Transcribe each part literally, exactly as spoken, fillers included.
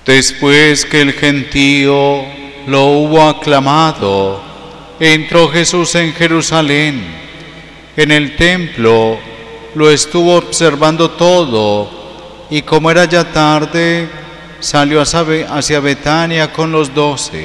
Después que el gentío lo hubo aclamado, entró Jesús en Jerusalén. En el templo lo estuvo observando todo, y como era ya tarde, salió hacia Betania con los doce.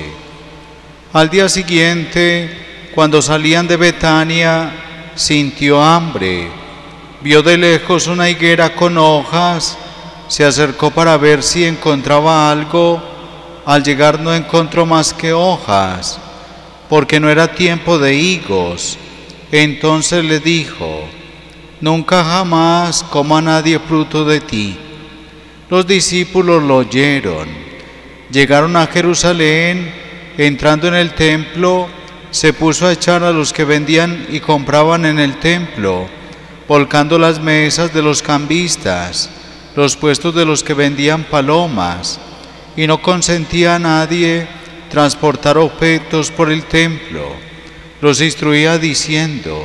Al día siguiente, cuando salían de Betania, sintió hambre. Vio de lejos una higuera con hojas, se acercó para ver si encontraba algo. Al llegar no encontró más que hojas, porque no era tiempo de higos. Entonces le dijo: nunca jamás coma nadie fruto de ti. Los discípulos lo oyeron. Llegaron a Jerusalén. Entrando en el templo, se puso a echar a los que vendían y compraban en el templo, volcando las mesas de los cambistas, los puestos de los que vendían palomas, y no consentía a nadie transportar objetos por el templo. Los instruía diciendo: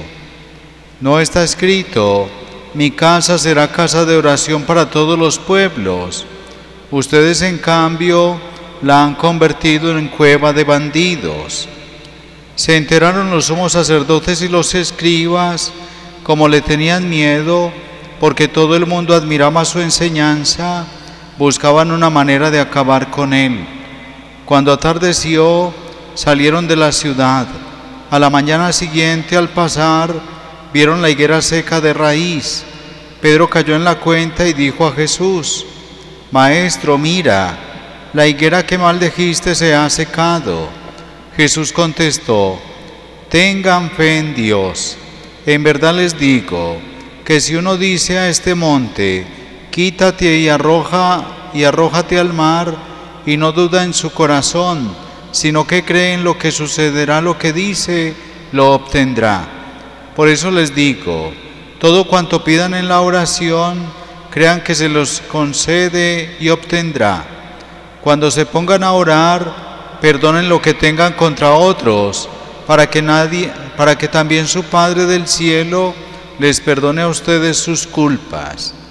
¿no está escrito: mi casa será casa de oración para todos los pueblos? Ustedes, en cambio, la han convertido en cueva de bandidos. Se enteraron los sumos sacerdotes y los escribas, como le tenían miedo, porque todo el mundo admiraba su enseñanza, buscaban una manera de acabar con él. Cuando atardeció, salieron de la ciudad. A la mañana siguiente, al pasar, vieron la higuera seca de raíz. Pedro cayó en la cuenta y dijo a Jesús: Maestro, mira, la higuera que maldijiste se ha secado. Jesús contestó: tengan fe en Dios. En verdad les digo que si uno dice a este monte: quítate y arroja y arrójate al mar, y no duda en su corazón, sino que cree en lo que sucederá lo que dice, lo obtendrá. Por eso les digo, todo cuanto pidan en la oración, crean que se los concede y obtendrá. Cuando se pongan a orar, perdonen lo que tengan contra otros, para que nadie, para que también su Padre del cielo les perdone a ustedes sus culpas.